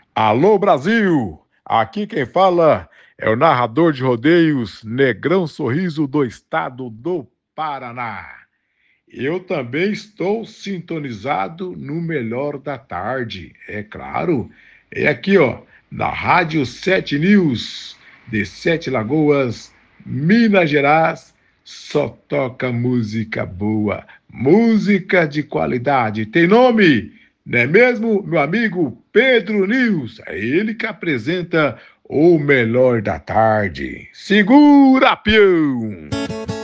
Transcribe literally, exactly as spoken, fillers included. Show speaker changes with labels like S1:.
S1: Alô Brasil! Aqui quem fala é o narrador de rodeios Negrão Sorriso do estado do Paraná. Eu também estou sintonizado no melhor da tarde, é claro. É aqui, ó, na Rádio Sete News, de Sete Lagoas, Minas Gerais. Só toca música boa, música de qualidade. Tem nome, não é mesmo, meu amigo Pedro News? É ele que apresenta o melhor da tarde. Segura, peão!